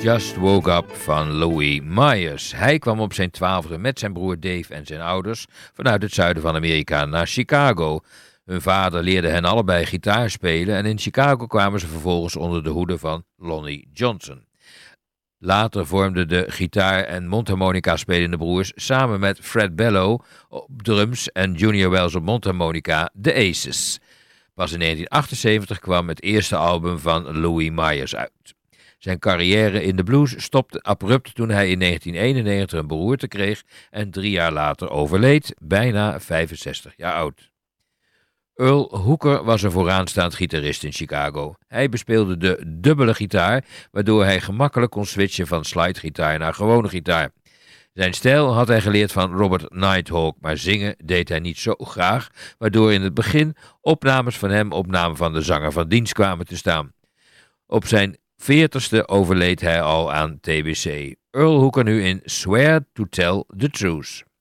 Just Woke Up van Louis Myers. Hij kwam op zijn 12e met zijn broer Dave en zijn ouders vanuit het zuiden van Amerika naar Chicago. Hun vader leerde hen allebei gitaar spelen en in Chicago kwamen ze vervolgens onder de hoede van Lonnie Johnson. Later vormden de gitaar- en mondharmonica spelende broers samen met Fred Bello op drums en Junior Wells op mondharmonica de Aces. Pas in 1978 kwam het eerste album van Louis Myers uit. Zijn carrière in de blues stopte abrupt toen hij in 1991 een beroerte kreeg en 3 jaar later overleed, bijna 65 jaar oud. Earl Hooker was een vooraanstaand gitarist in Chicago. Hij bespeelde de dubbele gitaar, waardoor hij gemakkelijk kon switchen van slidegitaar naar gewone gitaar. Zijn stijl had hij geleerd van Robert Nighthawk, maar zingen deed hij niet zo graag, waardoor in het begin opnames van hem op naam van de zanger van dienst kwamen te staan. Op zijn 40ste overleed hij al aan TBC. Earl Hooker nu in Swear to Tell the Truth.